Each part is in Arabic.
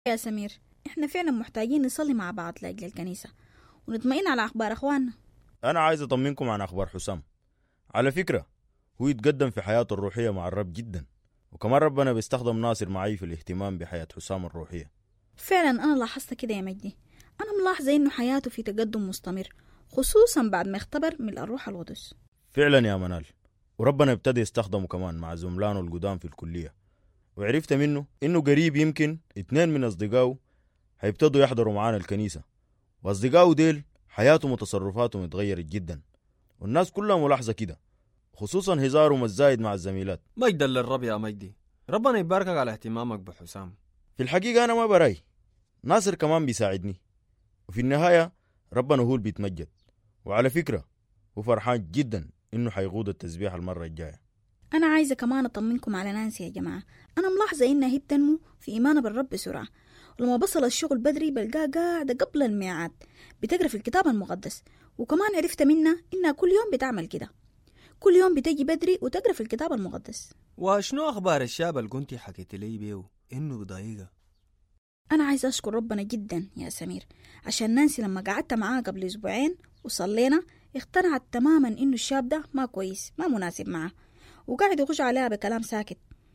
يا سمير، احنا فعلا محتاجين نصلي مع بعض لأجل الكنيسة ونطمئن على أخبار أخواننا. أنا عايز أطمنكم عن أخبار حسام. على فكرة هو يتقدم في حياته الروحية مع الرب جدا، وكمان ربنا بيستخدم ناصر معي في الاهتمام بحياة حسام الروحية. فعلا أنا لاحظت كده يا مجدي، أنا ملاحظة إنه حياته في تقدم مستمر، خصوصا بعد ما اختبر من الروح القدس. فعلا يا منال، وربنا ابتدى يستخدمه كمان مع زملانه القدام في الكلية، وعرفت منه إنه قريب يمكن 2 من أصدقائه هيبتدوا يحضروا معانا الكنيسة، وأصدقائه ديل حياتهم وتصرفاتهم اتغيرت جدا، والناس كلها ملاحظة كده، خصوصا هزارهم الزايد مع الزميلات. مجدا للرب يا مجدي، ربنا يباركك على اهتمامك بحسام. في الحقيقة أنا ما براي، ناصر كمان بيساعدني، وفي النهاية ربنا هو اللي بيتمجد. وعلى فكرة هو فرحان جدا إنه حيقود التسبيح المرة الجاية. أنا عايزة كمان أطمنكم على نانسي يا جماعة، أنا ملاحظة إنها هي بتنمو في إيمانها بالرب بسرعة، ولما بصل الشغل بدري بلقاها قاعدة قبل الميعاد بتقرأ في الكتاب المقدس، وكمان عرفت منها إنها كل يوم بتعمل كده، كل يوم بتجي بدري وتقرأ في الكتاب المقدس. وشنو أخبار الشاب اللي كنتي حكيت لي بيه إنه بضايقة؟ أنا عايزة أشكر ربنا جدا يا سمير، عشان نانسي لما قعدت معاها قبل أسبوعين وصلينا اقتنعت تماما إنه الشاب ده ما كويس، ما مناسب معه، وقاعد يخش عليها بكلام ساكت،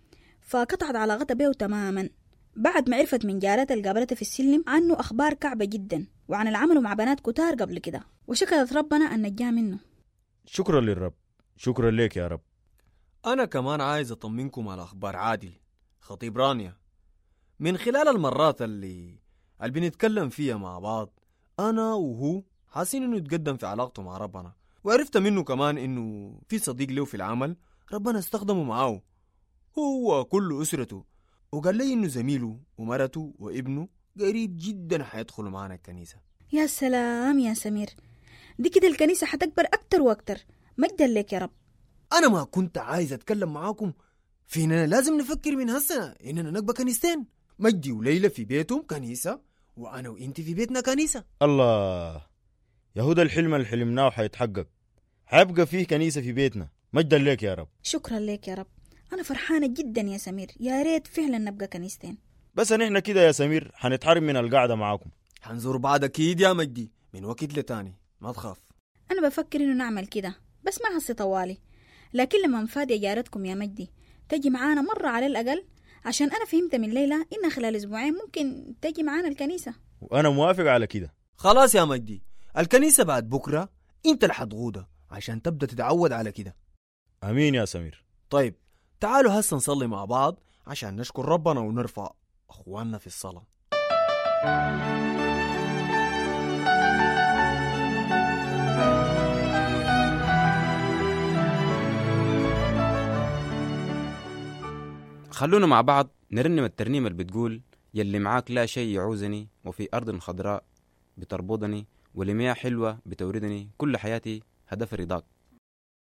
فقطعت علاقتها بيه تماما. بعد ما عرفت من جارتها اللي قابلتها في السلم عنه أخبار كعبة جدا وعن العمل مع بنات كتار قبل كده، وشكرت ربنا أن نجاه منه. شكرا للرب، شكرا لك يا رب. أنا كمان عايز أطمنكم على أخبار عادل خطيب رانيا. من خلال المرات اللي بنتكلم فيها مع بعض، أنا وهو حاسين إنه يتقدم في علاقته مع ربنا، وعرفت منه كمان إنه في صديق له في العمل ربنا استخدمه معاه هو كل أسرته، وقال لي إنه زميله ومرته وابنه قريب جدا حيدخلوا معنا الكنيسة. يا سلام يا سمير، دي كده الكنيسة حتكبر أكتر وأكتر، مجدا لك يا رب. أنا ما كنت عايز أتكلم معاكم في إننا لازم نفكر من هسه إننا نقبى كنيستين، مجدي وليلى في بيتهم كنيسة وأنا وإنتي في بيتنا كنيسة. الله، يهودا الحلم اللي حلمناه حيتحقق، حيبقى فيه كنيسة في بيتنا. مجدا لك يا رب. شكرا لك يا رب، أنا فرحانة جدا يا سمير، يا ريت فعلا نبقى كنيستين. بس نحن كده يا سمير حنتحرم من القعدة معاكم. حنزور بعض أكيد يا مجدي من وقت لتاني، ما تخاف. أنا بفكر إنه نعمل كده، بس ما هسي طوالي، لكن لما نفادي جارتكم يا مجدي تجي معانا مرة على الأقل، عشان أنا فهمت من ليلى إن خلال أسبوعين ممكن تجي معانا الكنيسة. وأنا موافق على كده. خلاص يا مجدي، الكنيسة بعد بكرة أنت اللي حتغوضة عشان تبدأ تتعود على كده. أمين يا سمير. طيب تعالوا هسه نصلي مع بعض عشان نشكر ربنا ونرفع أخواننا في الصلاة. خلونا مع بعض نرنم الترنيمة اللي بتقول: يلي معاك لا شيء يعوزني، وفي أرض خضراء بتربضني، ولمياه حلوة بتوردني، كل حياتي هدف رضاك.